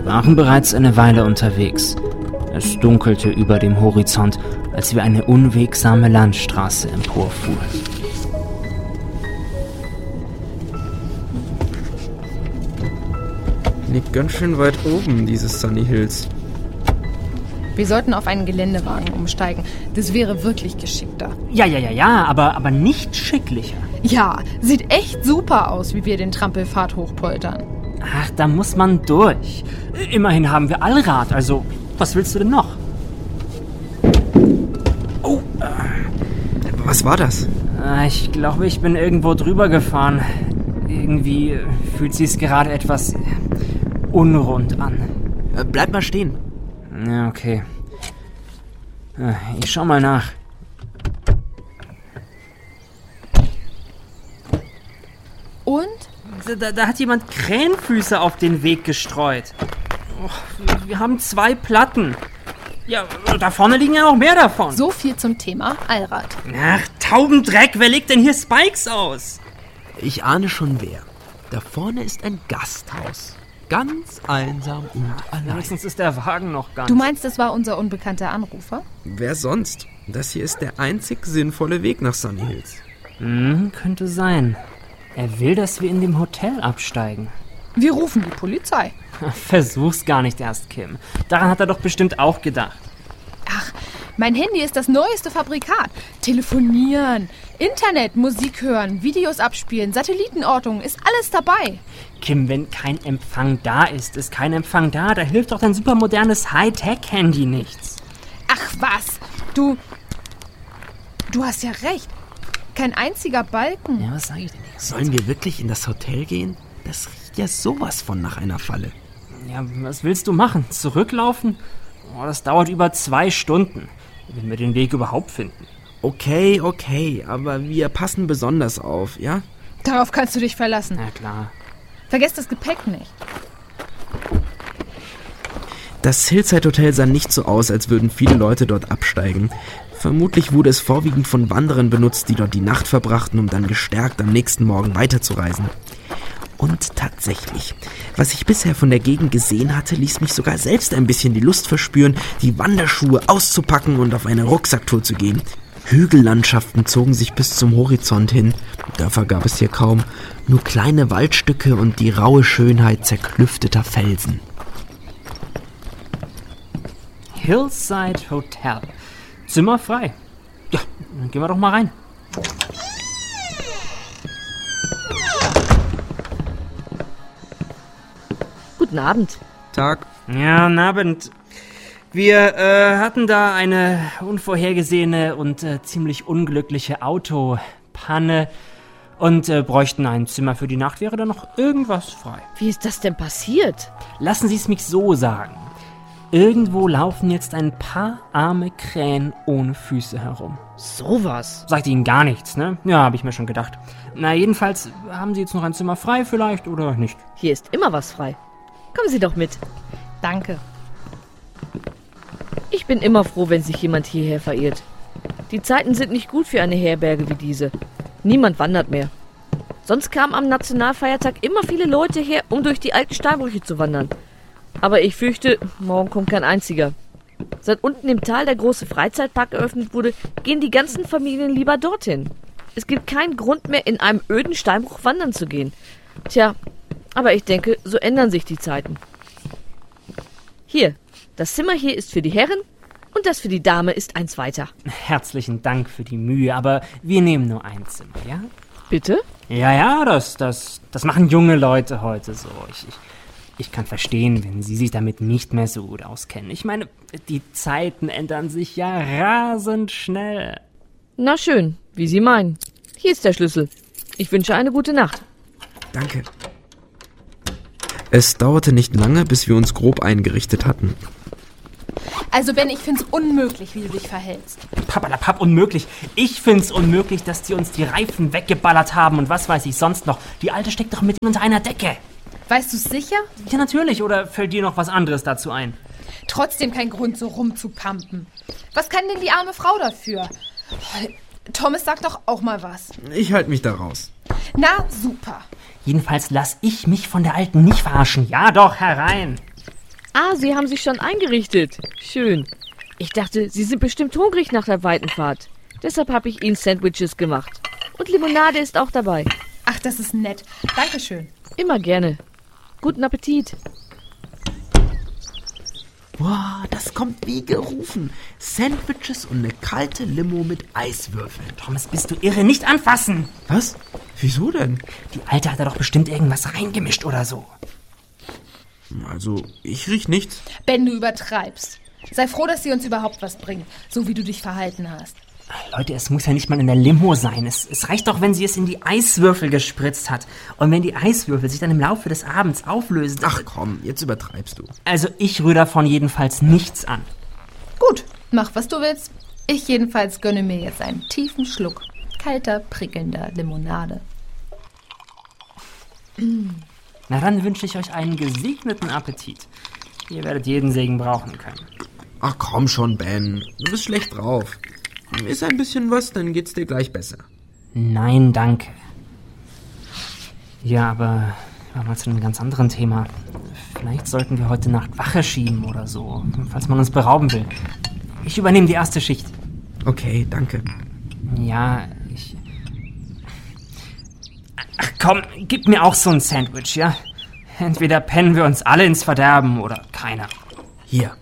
Wir waren bereits eine Weile unterwegs. Es dunkelte über dem Horizont, als wir eine unwegsame Landstraße emporfuhren. Liegt ganz schön weit oben, dieses Sunny Hills. Wir sollten auf einen Geländewagen umsteigen. Das wäre wirklich geschickter. Ja, aber nicht schicklicher. Ja, sieht echt super aus, wie wir den Trampelpfad hochpoltern. Ach, da muss man durch. Immerhin haben wir Allrad, also was willst du denn noch? Oh, was war das? Ich glaube, ich bin irgendwo drüber gefahren. Irgendwie fühlt sich's gerade etwas unrund an. Bleib mal stehen. Ja, okay. Ich schau mal nach. Und? Da hat jemand Krähenfüße auf den Weg gestreut. Wir haben 2 Platten. Ja, da vorne liegen ja noch mehr davon. So viel zum Thema Allrad. Ach, Taubendreck, wer legt denn hier Spikes aus? Ich ahne schon wer. Da vorne ist ein Gasthaus. Ganz einsam und allein. Wenigstens ist der Wagen noch ganz. Du meinst, das war unser unbekannter Anrufer? Wer sonst? Das hier ist der einzig sinnvolle Weg nach Sunny Hills. Könnte sein. Er will, dass wir in dem Hotel absteigen. Wir rufen die Polizei. Versuch's gar nicht erst, Kim. Daran hat er doch bestimmt auch gedacht. Ach, mein Handy ist das neueste Fabrikat. Telefonieren, Internet, Musik hören, Videos abspielen, Satellitenortung, ist alles dabei. Kim, wenn kein Empfang da ist, ist kein Empfang da. Da hilft doch dein supermodernes Hightech-Handy nichts. Ach was, du hast ja recht. Kein einziger Balken. Ja, was sag ich denn jetzt? Sollen wir wirklich in das Hotel gehen? Das riecht ja sowas von nach einer Falle. Ja, was willst du machen? Zurücklaufen? Oh, das dauert über 2 Stunden, wenn wir den Weg überhaupt finden. Okay, aber wir passen besonders auf, ja? Darauf kannst du dich verlassen. Na klar. Vergesst das Gepäck nicht. Das Hillside Hotel sah nicht so aus, als würden viele Leute dort absteigen. Vermutlich wurde es vorwiegend von Wanderern benutzt, die dort die Nacht verbrachten, um dann gestärkt am nächsten Morgen weiterzureisen. Und tatsächlich, was ich bisher von der Gegend gesehen hatte, ließ mich sogar selbst ein bisschen die Lust verspüren, die Wanderschuhe auszupacken und auf eine Rucksacktour zu gehen. Hügellandschaften zogen sich bis zum Horizont hin. Dörfer gab es hier kaum, nur kleine Waldstücke und die raue Schönheit zerklüfteter Felsen. Hillside Hotel. Zimmer frei. Ja, dann gehen wir doch mal rein. Guten Abend. Tag. Ja, guten Abend. Wir hatten da eine unvorhergesehene und ziemlich unglückliche Autopanne und bräuchten ein Zimmer für die Nacht. Wäre da noch irgendwas frei? Wie ist das denn passiert? Lassen Sie es mich so sagen. Irgendwo laufen jetzt ein paar arme Krähen ohne Füße herum. Sowas? Sagt Ihnen gar nichts, ne? Ja, habe ich mir schon gedacht. Na, jedenfalls, haben Sie jetzt noch ein Zimmer frei vielleicht oder nicht? Hier ist immer was frei. Kommen Sie doch mit. Danke. Ich bin immer froh, wenn sich jemand hierher verirrt. Die Zeiten sind nicht gut für eine Herberge wie diese. Niemand wandert mehr. Sonst kamen am Nationalfeiertag immer viele Leute her, um durch die alten Steinbrüche zu wandern. Aber ich fürchte, morgen kommt kein einziger. Seit unten im Tal der große Freizeitpark eröffnet wurde, gehen die ganzen Familien lieber dorthin. Es gibt keinen Grund mehr, in einem öden Steinbruch wandern zu gehen. Tja, aber ich denke, so ändern sich die Zeiten. Hier, das Zimmer hier ist für die Herren und das für die Dame ist eins weiter. Herzlichen Dank für die Mühe, aber wir nehmen nur ein Zimmer, ja? Bitte? Ja, das machen junge Leute heute so. Ich kann verstehen, wenn Sie sich damit nicht mehr so gut auskennen. Ich meine, die Zeiten ändern sich ja rasend schnell. Na schön, wie Sie meinen. Hier ist der Schlüssel. Ich wünsche eine gute Nacht. Danke. Es dauerte nicht lange, bis wir uns grob eingerichtet hatten. Also Ben, ich find's unmöglich, wie du dich verhältst. Pappalapapp, unmöglich. Ich find's unmöglich, dass die uns die Reifen weggeballert haben und was weiß ich sonst noch. Die Alte steckt doch mitten unter einer Decke. Weißt du's sicher? Ja, natürlich. Oder fällt dir noch was anderes dazu ein? Trotzdem kein Grund, so rumzupampen. Was kann denn die arme Frau dafür? Thomas sagt doch auch mal was. Ich halte mich da raus. Na, super. Jedenfalls lass ich mich von der Alten nicht verarschen. Ja doch, herein. Ah, Sie haben sich schon eingerichtet. Schön. Ich dachte, Sie sind bestimmt hungrig nach der weiten Fahrt. Deshalb habe ich Ihnen Sandwiches gemacht. Und Limonade ist auch dabei. Ach, das ist nett. Dankeschön. Immer gerne. Guten Appetit. Wow, das kommt wie gerufen. Sandwiches und eine kalte Limo mit Eiswürfeln. Thomas, bist du irre? Nicht anfassen! Was? Wieso denn? Die Alte hat da doch bestimmt irgendwas reingemischt oder so. Also, ich riech nichts. Ben, du übertreibst. Sei froh, dass sie uns überhaupt was bringt, so wie du dich verhalten hast. Leute, es muss ja nicht mal in der Limo sein. Es reicht doch, wenn sie es in die Eiswürfel gespritzt hat. Und wenn die Eiswürfel sich dann im Laufe des Abends auflösen... Ach komm, jetzt übertreibst du. Also ich rühre davon jedenfalls nichts an. Gut, mach, was du willst. Ich jedenfalls gönne mir jetzt einen tiefen Schluck kalter, prickelnder Limonade. Na, dann wünsche ich euch einen gesegneten Appetit. Ihr werdet jeden Segen brauchen können. Ach komm schon, Ben. Du bist schlecht drauf. Iss ein bisschen was, dann geht's dir gleich besser. Nein, danke. Ja, aber mal zu einem ganz anderen Thema. Vielleicht sollten wir heute Nacht Wache schieben oder so, falls man uns berauben will. Ich übernehme die erste Schicht. Okay, danke. Ja, Ach komm, gib mir auch so ein Sandwich, ja? Entweder pennen wir uns alle ins Verderben oder keiner. Hier.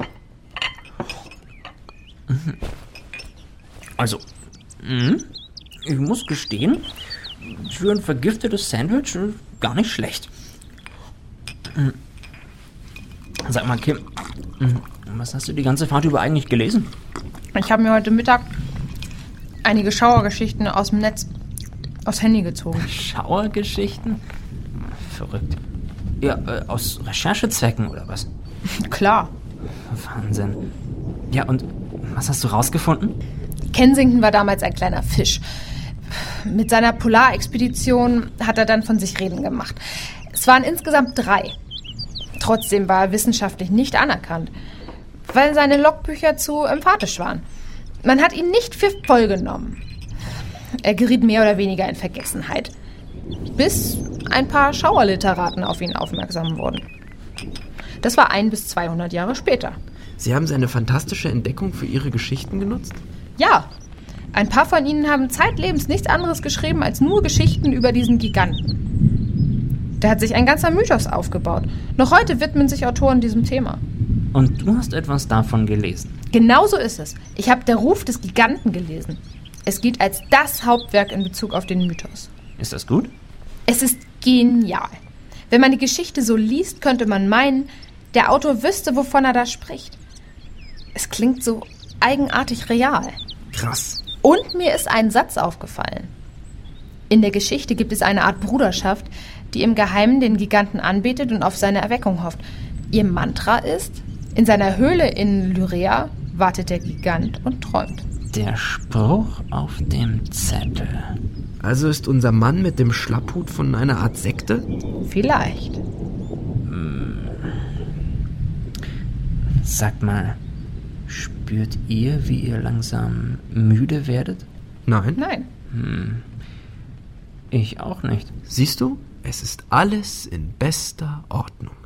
Also, ich muss gestehen, für ein vergiftetes Sandwich gar nicht schlecht. Sag mal, Kim, was hast du die ganze Fahrt über eigentlich gelesen? Ich habe mir heute Mittag einige Schauergeschichten aus dem Netz aufs Handy gezogen. Schauergeschichten? Verrückt. Ja, aus Recherchezwecken oder was? Klar. Wahnsinn. Ja, und was hast du rausgefunden? Kensington war damals ein kleiner Fisch. Mit seiner Polarexpedition hat er dann von sich reden gemacht. Es waren insgesamt 3. Trotzdem war er wissenschaftlich nicht anerkannt, weil seine Logbücher zu emphatisch waren. Man hat ihn nicht für voll genommen. Er geriet mehr oder weniger in Vergessenheit, bis ein paar Schauerliteraten auf ihn aufmerksam wurden. Das war 100 bis 200 Jahre später. Sie haben seine fantastische Entdeckung für Ihre Geschichten genutzt? Ja, ein paar von ihnen haben zeitlebens nichts anderes geschrieben als nur Geschichten über diesen Giganten. Da hat sich ein ganzer Mythos aufgebaut. Noch heute widmen sich Autoren diesem Thema. Und du hast etwas davon gelesen? Genau so ist es. Ich habe Der Ruf des Giganten gelesen. Es gilt als das Hauptwerk in Bezug auf den Mythos. Ist das gut? Es ist genial. Wenn man die Geschichte so liest, könnte man meinen, der Autor wüsste, wovon er da spricht. Es klingt so eigenartig real. Krass. Und mir ist ein Satz aufgefallen. In der Geschichte gibt es eine Art Bruderschaft, die im Geheimen den Giganten anbetet und auf seine Erweckung hofft. Ihr Mantra ist: In seiner Höhle in Lyria wartet der Gigant und träumt. Der Spruch auf dem Zettel. Also ist unser Mann mit dem Schlapphut von einer Art Sekte? Vielleicht. Sagt mal, spürt ihr, wie ihr langsam müde werdet? Nein. Nein. Ich auch nicht. Siehst du, es ist alles in bester Ordnung.